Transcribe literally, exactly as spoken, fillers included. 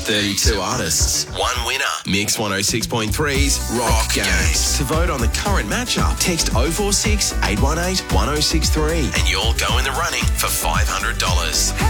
thirty-two artists, one winner. Mix one oh six point three's Rock Games. To vote on the current matchup, text oh four six, eight one eight, one oh six three and you'll go in the running for five hundred dollars.